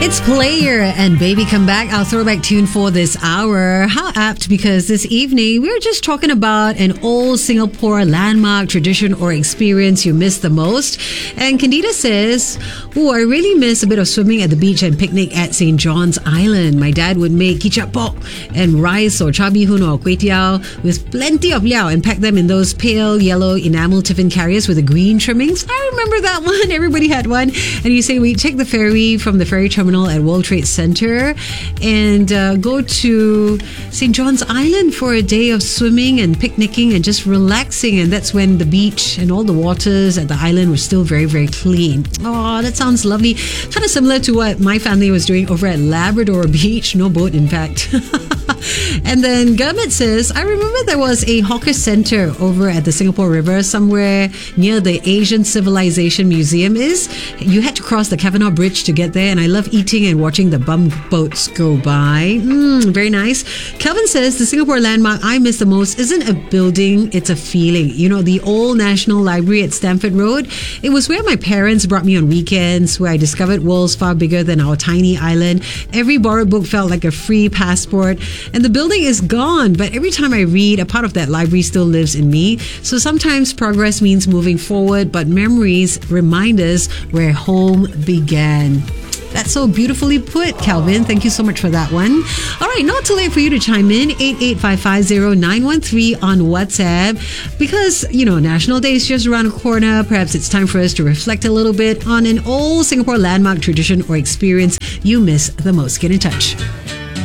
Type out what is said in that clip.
It's Player and Baby Come Back, our throwback tune for this hour. How apt, because this evening we're just talking about an old Singapore landmark, tradition, or experience you miss the most. And Candida says, I really miss a bit of swimming at the beach and picnic at St. John's Island. My dad would make kicap pork and rice or cha bee hoon or kway teow with plenty of liao and pack them in those pale yellow enamel tiffin carriers with the green trimmings. I remember that one. Everybody had one. And you say we take the ferry from the ferry terminal at World Trade Center and go to St. John's Island for a day of swimming and picnicking and just relaxing. And that's when the beach and all the waters at the island were still very, very clean. Oh, that sounds lovely. Kind of similar to what my family was doing over at Labrador Beach. No boat, in fact. And then Gurmit says, I remember there was a hawker center over at the Singapore River, somewhere near the Asian Civilization Museum is. You had to cross the Kavanaugh Bridge to get there, and I love eating and watching the bum boats go by. Very nice. Kelvin says, the Singapore landmark I miss the most isn't a building, it's a feeling. You know, the old National Library at Stamford Road. It was where my parents brought me on weekends, where I discovered worlds far bigger than our tiny island. Every borrowed book felt like a free passport. And the building is gone, but every time I read, a part of that library still lives in me. So sometimes progress means moving forward, but memories remind us where home began. That's so beautifully put, Calvin. Thank you so much for that one. All right, not too late for you to chime in. 88550-913 on WhatsApp. Because, you know, National Day is just around the corner. Perhaps it's time for us to reflect a little bit on an old Singapore landmark, tradition, or experience you miss the most. Get in touch.